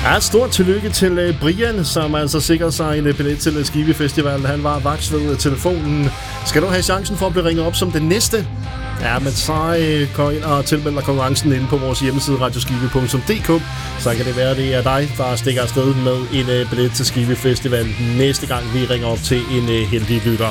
Ja, stort tillykke til Brian, som altså sikrer sig en billet til Skive Festival. Han var vaks ved telefonen. Skal du have chancen for at blive ringet op som den næste? Ja, men så gå ind og tilmeld dig konkurrencen inde på vores hjemmeside radioskive.dk. Så kan det være, det er dig, der stikker afsted med en billet til Skive Festival næste gang vi ringer op til en heldig lytter.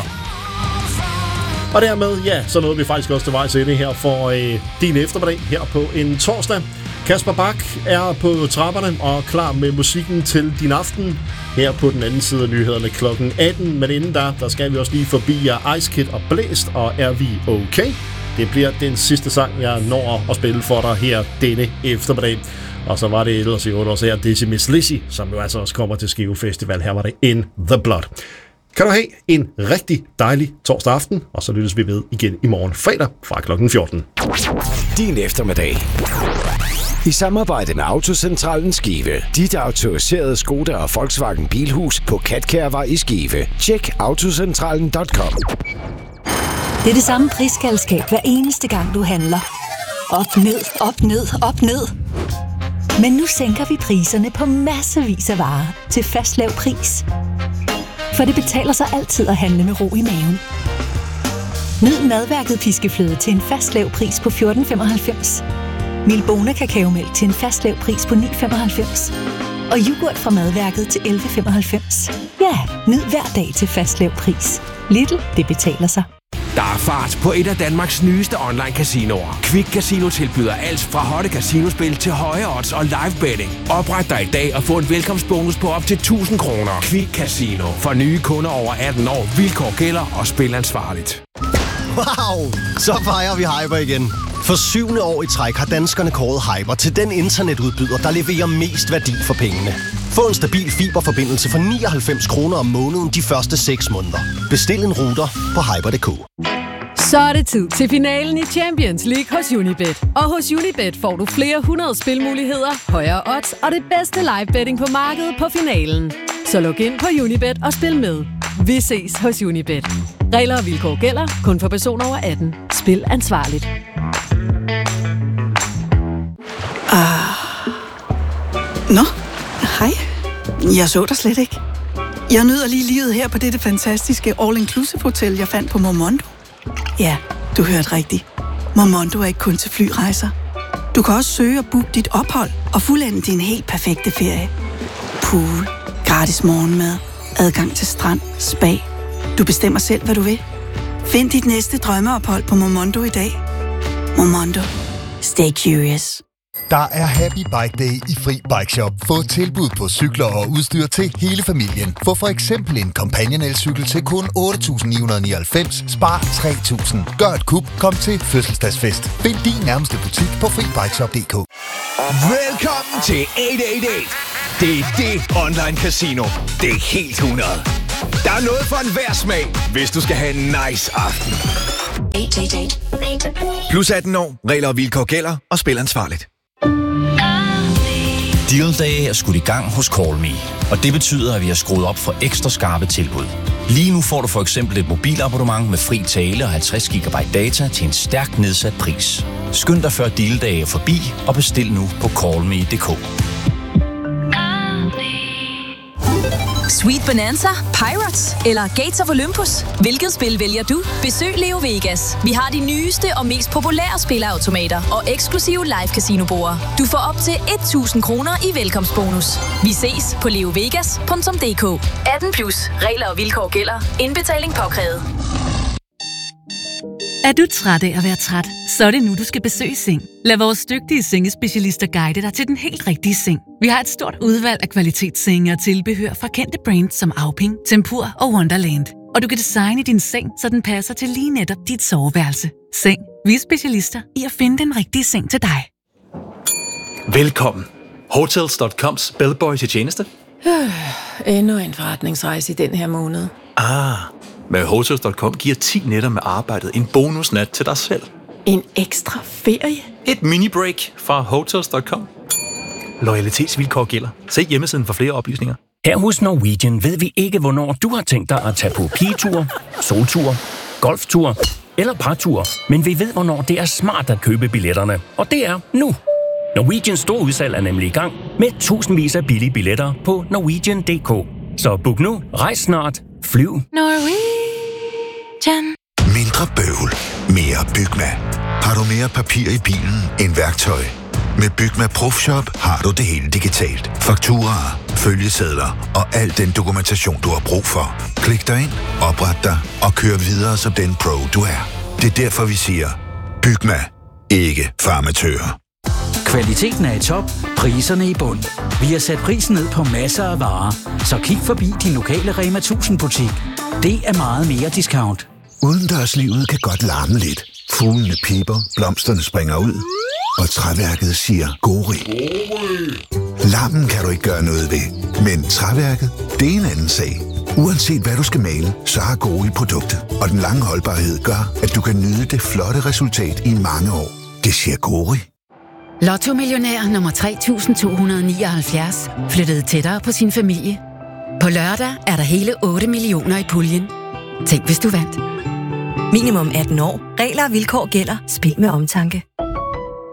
Og dermed, ja, så nåede vi faktisk også til vejs ende her for din eftermiddag her på en torsdag. Kasper Bak er på trapperne og klar med musikken til din aften her på den anden side af nyhederne kl. 18. Men inden der skal vi også lige forbi Ice Kid og Blæst, og er vi okay? Det bliver den sidste sang, jeg når at spille for dig her denne eftermiddag. Og så var det ellers i 8 år, så her Dizzy Miss Lizzy, som jo altså også kommer til Skive Festival. Her var det In The Blood. Kan du have en rigtig dejlig torsdag aften, og så lyttes vi ved igen i morgen fredag fra kl. 14. Din eftermiddag. I samarbejde med Autocentralen Skive. Dit autoriserede Skoda og Volkswagen Bilhus på Katkærvej i Skive. Tjek autocentralen.com. Det er det samme prisskaldskab hver eneste gang du handler. Op, ned, op, ned, op, ned. Men nu sænker vi priserne på massevis af varer til fast lav pris. For det betaler sig altid at handle med ro i maven. Nyd madværket piskefløde til en fast lav pris på 14,95. Milbona kakaomælk til en fast lav pris på 9,95. Og yoghurt fra madværket til 11,95. Ja, nyd hver dag til fast lav pris. Lidl, det betaler sig. Der er fart på et af Danmarks nyeste online-casinoer. Quick Casino tilbyder alt fra hotte casinospil til høje odds og live betting. Opret dig i dag og få en velkomstbonus på op til 1.000 kroner. Quick Casino. For nye kunder over 18 år. Vilkår gælder og spil ansvarligt. Wow! Så fejrer vi Hyper igen. For 7. år i træk har danskerne kåret Hyper til den internetudbyder, der leverer mest værdi for pengene. Få en stabil fiberforbindelse for 99 kroner om måneden de første 6 måneder. Bestil en router på hyper.dk. Så er det tid til finalen i Champions League hos Unibet. Og hos Unibet får du flere 100 spilmuligheder, højere odds og det bedste live betting på markedet på finalen. Så log ind på Unibet og spil med. Vi ses hos Unibet. Regler og vilkår gælder kun for personer over 18. Spil ansvarligt. Nå, hej. Jeg så dig slet ikke. Jeg nyder lige livet her på dette fantastiske all-inclusive hotel, jeg fandt på Momondo. Ja, du hørte rigtigt. Momondo er ikke kun til flyrejser. Du kan også søge og booke dit ophold og fuldende din helt perfekte ferie. Pool, gratis morgenmad, adgang til strand, spa. Du bestemmer selv, hvad du vil. Find dit næste drømmeophold på Momondo i dag. Momondo. Stay curious. Der er Happy Bike Day i Fri Bike Shop. Få tilbud på cykler og udstyr til hele familien. Få for eksempel en Companion elcykel til kun 8.999. Spar 3.000. Gør et kub. Kom til fødselsdagsfest. Find din nærmeste butik på FriBikeShop.dk. Velkommen til 888. Det er det online casino. Det er helt 100. Der er noget for enhver smag, hvis du skal have en nice aften. 888. Plus 18 år. Regler og vilkår gælder og spil ansvarligt. Deal Day er skudt i gang hos Call Me, og det betyder, at vi har skruet op for ekstra skarpe tilbud. Lige nu får du for eksempel et mobilabonnement med fri tale og 50 GB data til en stærkt nedsat pris. Skynd dig før Deal Day er forbi og bestil nu på callme.dk. Sweet Bonanza, Pirates eller Gates of Olympus? Hvilket spil vælger du? Besøg Leo Vegas. Vi har de nyeste og mest populære spilleautomater og eksklusive live casinoborer. Du får op til 1.000 kroner i velkomstbonus. Vi ses på leovegas.dk. 18 plus. Regler og vilkår gælder. Indbetaling påkrævet. Er du træt af at være træt? Så er det nu, du skal besøge Seng. Lad vores dygtige sengespecialister guide dig til den helt rigtige seng. Vi har et stort udvalg af kvalitetssenge og tilbehør fra kendte brands som Auping, Tempur og Wonderland. Og du kan designe din seng, så den passer til lige netop dit soveværelse. Seng. Vi er specialister i at finde den rigtige seng til dig. Velkommen. Hotels.coms bellboy til tjeneste. Endnu en forretningsrejse i den her måned. Med Hotels.com giver 10 nætter med arbejdet en bonusnat til dig selv. En ekstra ferie? Et mini-break fra Hotels.com. Loyalitetsvilkår gælder. Se hjemmesiden for flere oplysninger. Her hos Norwegian ved vi ikke, hvornår du har tænkt dig at tage på pigetur, soltur, golftur eller partur. Men vi ved, hvornår det er smart at købe billetterne. Og det er nu. Norwegians store udsalg er nemlig i gang med tusindvis af billige billetter på Norwegian.dk. Så book nu, rejs snart, flyv. Norwegian. Mindre bøvl, mere Bygma. Har du mere papir i bilen end værktøj? Med Bygma Profshop har du det hele digitalt. Fakturaer, følgesedler og al den dokumentation, du har brug for. Klik dig ind, opret dig og kør videre som den pro, du er. Det er derfor, vi siger, Bygma, ikke farmatører. Kvaliteten er i top, priserne i bund. Vi har sat prisen ned på masser af varer, så kig forbi din lokale Rema 1000 butik. Det er meget mere discount. Udendørslivet kan godt larme lidt. Fuglene piper, blomsterne springer ud, og træværket siger gori. Larmen kan du ikke gøre noget ved, men træværket, det er en anden sag. Uanset hvad du skal male, så har Gori produktet, og den lange holdbarhed gør, at du kan nyde det flotte resultat i mange år. Det siger Gori. Lotto-millionær nummer 3279 flyttede tættere på sin familie. På lørdag er der hele 8 millioner i puljen. Tænk, hvis du vandt. Minimum 18 år. Regler og vilkår gælder. Spil med omtanke.